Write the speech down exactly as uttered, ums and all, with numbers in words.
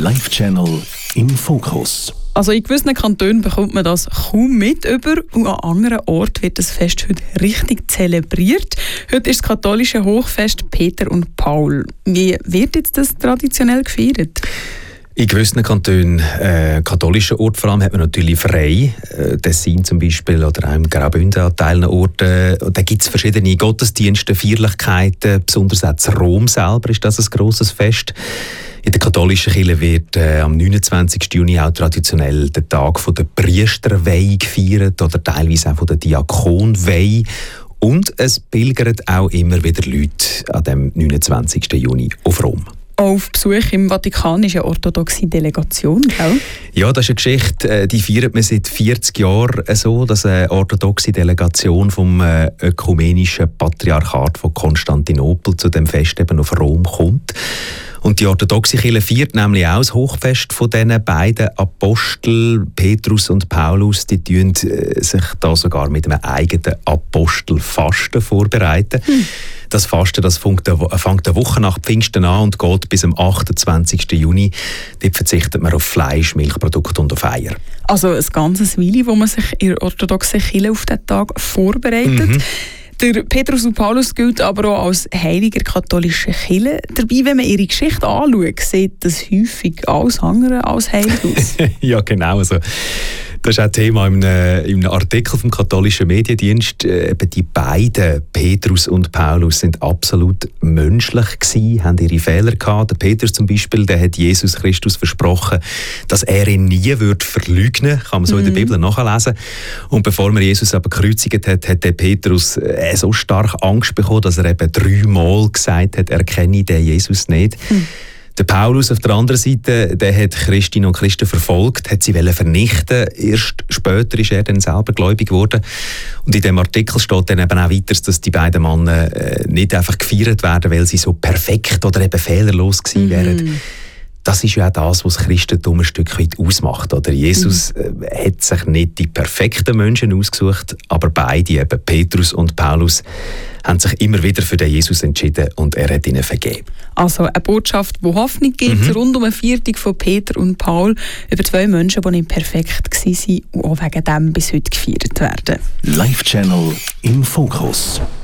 Live-Channel im Fokus. Also in gewissen Kantonen bekommt man das kaum mit über und an anderen Orten wird das Fest heute richtig zelebriert. Heute ist das katholische Hochfest Peter und Paul. Wie wird jetzt das traditionell gefeiert? In gewissen Kantonen, äh, katholischen Orten vor allem, hat man natürlich frei. Äh, Tessin zum Beispiel oder auch im Graubünden an Teilen Orten. Da gibt es verschiedene Gottesdienste, Feierlichkeiten. Besonders auch in Rom selber ist das ein grosses Fest. In der katholischen Kirche wird äh, am neunundzwanzigsten Juni auch traditionell der Tag von der Priesterweihe gefeiert oder teilweise auch von der Diakonweihe. Und es pilgern auch immer wieder Leute an dem neunundzwanzigsten Juni auf Rom. Auf Besuch im Vatikan ist eine orthodoxe Delegation, gell? Ja, das ist eine Geschichte, die feiert man seit vierzig Jahren so, dass eine orthodoxe Delegation vom ökumenischen Patriarchat von Konstantinopel zu dem Fest eben auf Rom kommt. Und die orthodoxe Kirche feiert nämlich auch das Hochfest von diesen beiden Apostel, Petrus und Paulus. Die tun äh, sich da sogar mit einem eigenen Apostelfasten vorbereiten. Hm. Das Fasten das fängt eine Woche nach Pfingsten an und geht bis am achtundzwanzigsten Juni. Dort verzichtet man auf Fleisch, Milchprodukte und auf Eier. Also ein ganzes Weile, wo man sich in der orthodoxen Kirche auf diesen Tag vorbereitet. Mhm. Der Petrus und Paulus gilt aber auch als heiliger katholischer Kirche. Dabei, wenn man ihre Geschichte anschaut, sieht das häufig alles andere als heilig aus. Ja, genau. Also, das ist auch Thema in einem, in einem Artikel vom katholischen Mediendienst. Eben die beiden, Petrus und Paulus, sind absolut menschlich gewesen, haben ihre Fehler gehabt. Der Petrus zum Beispiel, der hat Jesus Christus versprochen, dass er ihn nie wird verleugnen, kann man so mm. in der Bibel nachlesen. Und bevor man Jesus aber gekreuzigt hat, hat der Petrus äh, so stark Angst bekommen, dass er eben dreimal gesagt hat, er kenne den Jesus nicht. Mm. Der Paulus auf der anderen Seite, der hat Christinnen und Christen verfolgt, hat sie vernichten. Erst später ist er dann selber gläubig geworden. Und in dem Artikel steht dann eben auch weiter, dass die beiden Männer äh, nicht einfach gefeiert werden, weil sie so perfekt oder eben fehlerlos gewesen wären. Mm. Das ist ja auch das, was das Christentum ein Stück weit ausmacht. Oder? Jesus mhm. äh, hat sich nicht die perfekten Menschen ausgesucht, aber beide, eben Petrus und Paulus, haben sich immer wieder für den Jesus entschieden und er hat ihnen vergeben. Also eine Botschaft, die Hoffnung gibt, mhm. rund um eine Viertung von Peter und Paul, über zwei Menschen, die nicht perfekt waren und auch wegen dem bis heute gefeiert werden. Live-Channel im Fokus.